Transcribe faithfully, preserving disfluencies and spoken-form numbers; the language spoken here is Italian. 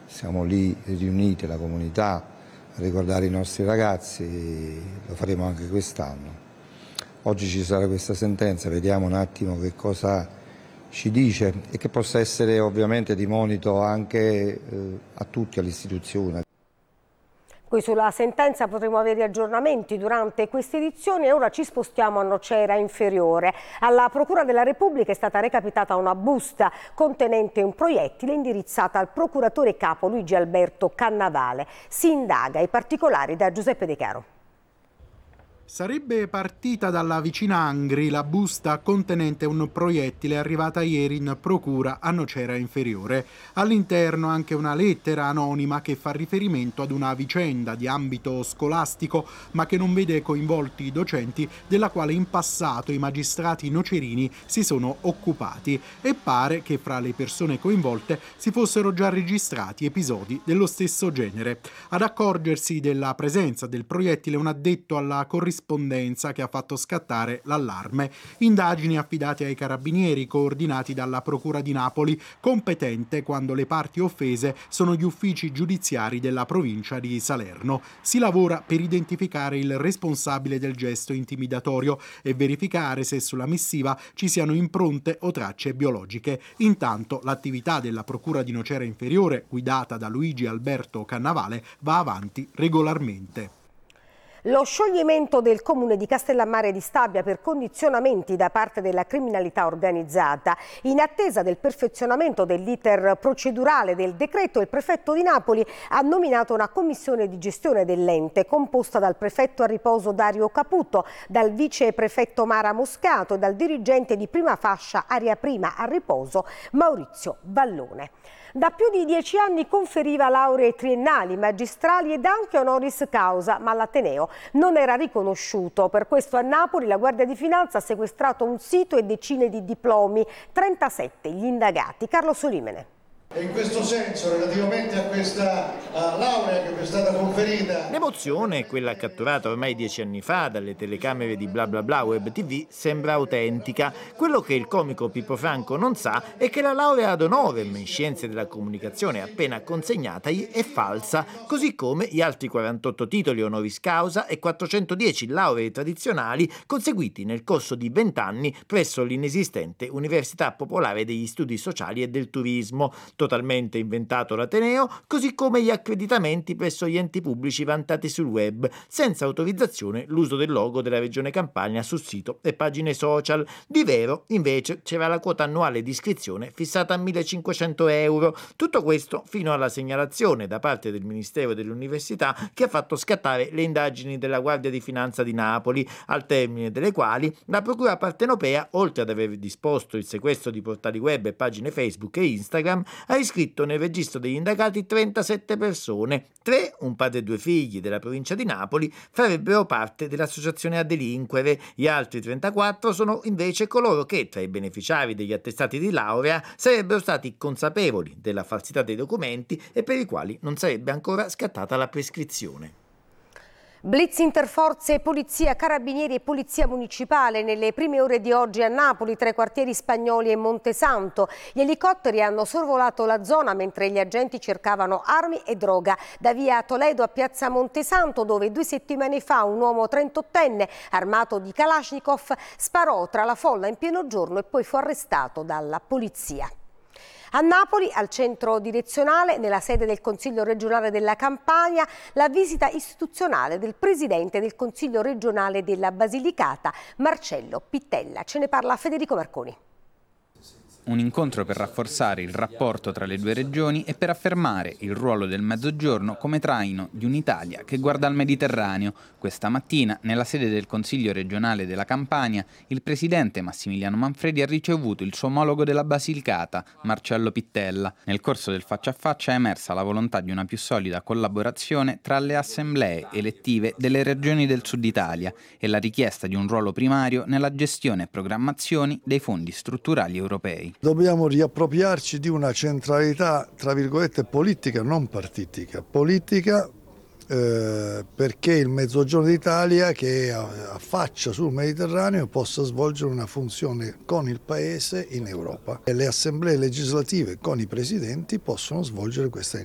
siamo lì riuniti, la comunità, a ricordare i nostri ragazzi, lo faremo anche quest'anno. Oggi ci sarà questa sentenza, vediamo un attimo che cosa ci dice e che possa essere ovviamente di monito anche eh, a tutti, all'istituzione. Qui sulla sentenza potremo avere aggiornamenti durante queste edizioni e ora ci spostiamo a Nocera Inferiore. Alla Procura della Repubblica è stata recapitata una busta contenente un proiettile indirizzata al procuratore capo Luigi Alberto Cannavale. Si indaga i particolari da Giuseppe De Caro. Sarebbe partita dalla vicina Angri la busta contenente un proiettile arrivata ieri in procura a Nocera Inferiore. All'interno anche una lettera anonima che fa riferimento ad una vicenda di ambito scolastico ma che non vede coinvolti i docenti, della quale in passato i magistrati nocerini si sono occupati, e pare che fra le persone coinvolte si fossero già registrati episodi dello stesso genere. Ad accorgersi della presenza del proiettile un addetto alla corrispondenza che ha fatto scattare l'allarme. Indagini affidate ai carabinieri coordinati dalla Procura di Napoli, competente quando le parti offese sono gli uffici giudiziari della provincia di Salerno. Si lavora per identificare il responsabile del gesto intimidatorio e verificare se sulla missiva ci siano impronte o tracce biologiche. Intanto l'attività della Procura di Nocera Inferiore, guidata da Luigi Alberto Cannavale, va avanti regolarmente. Lo scioglimento del comune di Castellammare di Stabia per condizionamenti da parte della criminalità organizzata. In attesa del perfezionamento dell'iter procedurale del decreto, il prefetto di Napoli ha nominato una commissione di gestione dell'ente composta dal prefetto a riposo Dario Caputo, dal viceprefetto Mara Moscato e dal dirigente di prima fascia area prima a riposo Maurizio Vallone. Da più di dieci anni conferiva lauree triennali, magistrali ed anche honoris causa, ma l'Ateneo non era riconosciuto. Per questo a Napoli la Guardia di Finanza ha sequestrato un sito e decine di diplomi, trentasette gli indagati. Carlo Solimene. E in questo senso, relativamente a questa uh, laurea che vi è stata conferita... L'emozione, quella catturata ormai dieci anni fa dalle telecamere di Bla Bla Bla Web ti vu, sembra autentica. Quello che il comico Pippo Franco non sa è che la laurea ad honorem in scienze della comunicazione appena consegnatagli è falsa, così come gli altri quarantotto titoli honoris causa e quattrocentodieci lauree tradizionali conseguiti nel corso di vent'anni presso l'inesistente Università Popolare degli Studi Sociali e del Turismo, totalmente inventato l'Ateneo, così come gli accreditamenti presso gli enti pubblici vantati sul web, senza autorizzazione l'uso del logo della Regione Campania sul sito e pagine social. Di vero, invece, c'era la quota annuale di iscrizione fissata a millecinquecento euro. Tutto questo fino alla segnalazione da parte del Ministero dell'Università che ha fatto scattare le indagini della Guardia di Finanza di Napoli, al termine delle quali la Procura partenopea, oltre ad aver disposto il sequestro di portali web e pagine Facebook e Instagram, ha iscritto nel registro degli indagati trentasette persone. Tre, un padre e due figli della provincia di Napoli, farebbero parte dell'associazione a delinquere. Gli altri trentaquattro sono invece coloro che, tra i beneficiari degli attestati di laurea, sarebbero stati consapevoli della falsità dei documenti e per i quali non sarebbe ancora scattata la prescrizione. Blitz interforze, polizia, carabinieri e polizia municipale nelle prime ore di oggi a Napoli, tra i quartieri Spagnoli e Montesanto. Gli elicotteri hanno sorvolato la zona mentre gli agenti cercavano armi e droga. Da via Toledo a piazza Montesanto, dove due settimane fa un uomo trentottenne armato di Kalashnikov sparò tra la folla in pieno giorno e poi fu arrestato dalla polizia. A Napoli, al centro direzionale, nella sede del Consiglio regionale della Campania, la visita istituzionale del presidente del Consiglio regionale della Basilicata, Marcello Pittella. Ce ne parla Federico Marconi. Un incontro per rafforzare il rapporto tra le due regioni e per affermare il ruolo del Mezzogiorno come traino di un'Italia che guarda al Mediterraneo. Questa mattina, nella sede del Consiglio regionale della Campania, il presidente Massimiliano Manfredi ha ricevuto il suo omologo della Basilicata, Marcello Pittella. Nel corso del faccia a faccia è emersa la volontà di una più solida collaborazione tra le assemblee elettive delle regioni del Sud Italia e la richiesta di un ruolo primario nella gestione e programmazione dei fondi strutturali europei. Dobbiamo riappropriarci di una centralità, tra virgolette, politica, non partitica. Politica eh, perché il Mezzogiorno d'Italia, che affaccia sul Mediterraneo, possa svolgere una funzione con il Paese in Europa. E le assemblee legislative con i presidenti possono svolgere questa